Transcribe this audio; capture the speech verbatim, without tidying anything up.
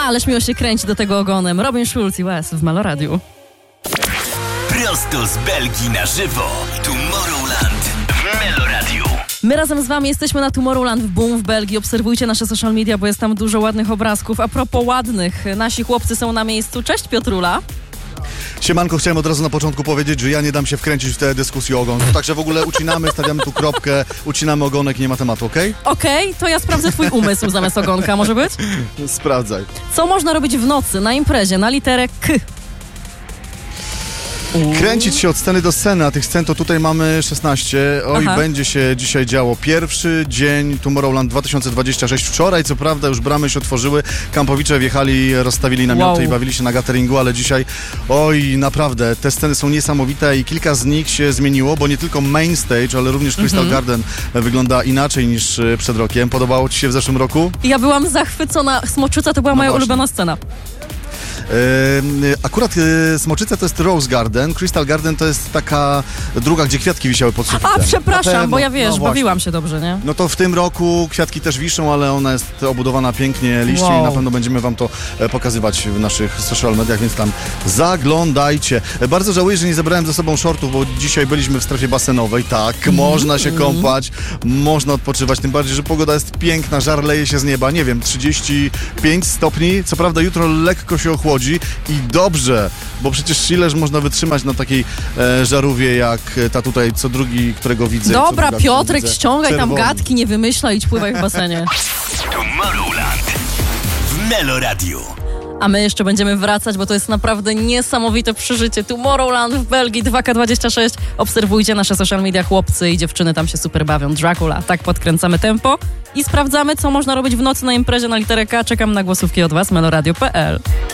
Ależ miło się kręci do tego ogonem. Robin Schulz i Wes w Meloradiu. Prosto z Belgii na żywo. Tomorrowland w Meloradiu. My razem z wami jesteśmy na Tomorrowland w Boom w Belgii. Obserwujcie nasze social media, bo jest tam dużo ładnych obrazków. A propos ładnych, nasi chłopcy są na miejscu. Cześć Piotrula. Siemanko, chciałem od razu na początku powiedzieć, że ja nie dam się wkręcić w tę dyskusję o ogon. Także w ogóle ucinamy, stawiamy tu kropkę, ucinamy ogonek i nie ma tematu, okej? Okay? Okej, okay, to ja sprawdzę twój umysł zamiast ogonka, może być? Sprawdzaj. Co można robić w nocy, na imprezie, na literę K? Kręcić się od sceny do sceny, a tych scen to tutaj mamy szesnaście. Oj, Aha. będzie się dzisiaj działo. Pierwszy dzień Tomorrowland dwa tysiące dwudziesty szósty. Wczoraj, co prawda, już bramy się otworzyły, kampowicze wjechali, rozstawili namioty wow. i bawili się na cateringu, ale dzisiaj, oj, naprawdę, te sceny są niesamowite i kilka z nich się zmieniło, bo nie tylko main stage, ale również Crystal mm-hmm. Garden wygląda inaczej niż przed rokiem. Podobało ci się w zeszłym roku? Ja byłam zachwycona. Smoczyca to była no moja właśnie. ulubiona scena. Yy, akurat yy, Smoczyce to jest Rose Garden, Crystal Garden to jest taka druga, gdzie kwiatki wisiały pod sufitem. A, przepraszam, pewno, bo ja wiesz, no bawiłam się dobrze, nie? No to w tym roku kwiatki też wiszą, ale ona jest obudowana pięknie liściem wow. i na pewno będziemy wam to e, pokazywać w naszych social mediach, więc tam zaglądajcie. E, bardzo żałuję, że nie zabrałem ze sobą shortów, bo dzisiaj byliśmy w strefie basenowej, tak, mm. można się kąpać, można odpoczywać, tym bardziej, że pogoda jest piękna, żar leje się z nieba, nie wiem, trzydzieści pięć stopni, co prawda jutro lekko się ochłodzi, i dobrze, bo przecież ileż można wytrzymać na takiej e, żarówie jak ta tutaj, co drugi, którego widzę. Dobra, druga, Piotrek, widzę. ściągaj Czerwony. tam gadki, nie wymyślaj, idź pływaj w basenie. Tomorrowland w Meloradiu. A my jeszcze będziemy wracać, bo to jest naprawdę niesamowite przeżycie. Tomorrowland w Belgii dwa K dwadzieścia sześć. Obserwujcie nasze social media, chłopcy i dziewczyny tam się super bawią. Dracula, tak podkręcamy tempo i sprawdzamy, co można robić w nocy na imprezie na literę K. Czekam na głosówki od was, meloradio kropka p l.